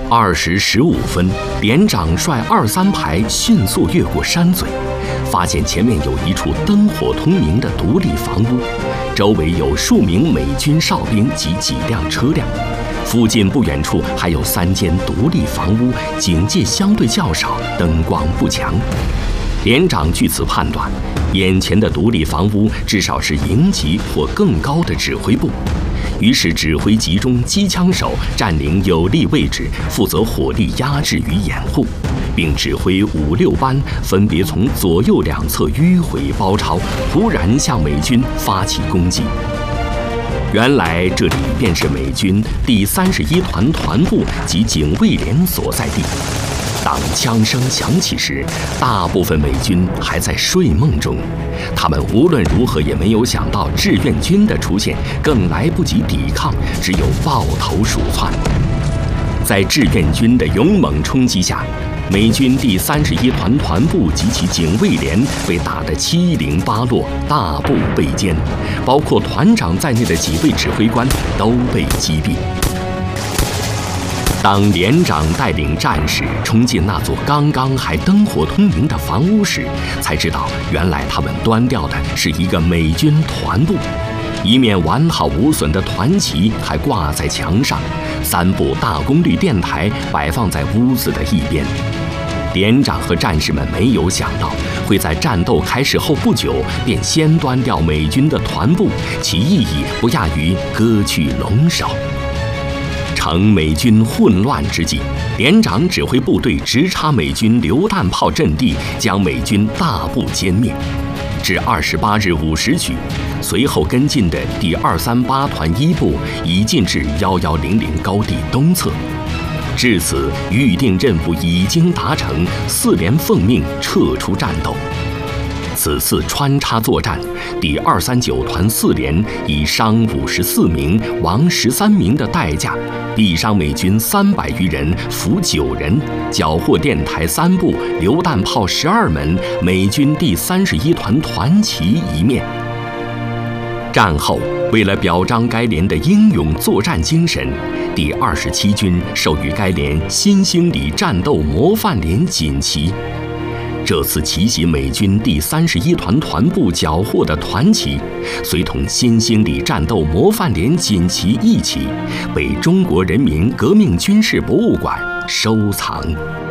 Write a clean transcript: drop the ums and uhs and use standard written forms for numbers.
2时15分，连长率2、3排迅速越过山嘴，发现前面有一处灯火通明的独立房屋，周围有数名美军哨兵及几辆车辆，附近不远处还有3间独立房屋，警戒相对较少，灯光不强。连长据此判断，眼前的独立房屋至少是营级或更高的指挥部。于是指挥集中机枪手占领有利位置，负责火力压制与掩护，并指挥5、6班分别从左右两侧迂回包抄，突然向美军发起攻击。原来这里便是美军第31团团部及警卫连所在地。当枪声响起时，大部分美军还在睡梦中，他们无论如何也没有想到志愿军的出现，更来不及抵抗，只有抱头鼠窜。在志愿军的勇猛冲击下，美军第31团团部及其警卫连被打得七零八落，大部被歼，包括团长在内的几位指挥官都被击毙。当连长带领战士冲进那座刚刚还灯火通明的房屋时，才知道原来他们端掉的是一个美军团部，一面完好无损的团旗还挂在墙上，3部大功率电台摆放在屋子的一边。连长和战士们没有想到，会在战斗开始后不久便先端掉美军的团部，其意义不亚于割去龙首。趁美军混乱之际，连长指挥部队直插美军榴弹炮阵地，将美军大部歼灭。至28日5时许，随后跟进的第238团1部已进至1100高地东侧。至此，预定任务已经达成，4连奉命撤出战斗。此次穿插作战，第239团4连以伤54名、亡13名的代价，毙伤美军300余人，俘9人，缴获电台3部、榴弹炮12门，美军第31团团旗1面。战后，为了表彰该连的英勇作战精神，第27军授予该连新兴里战斗模范连锦旗。这次奇袭美军第31团团部缴获的团旗，随同新兴里战斗模范连锦旗一起，被中国人民革命军事博物馆收藏。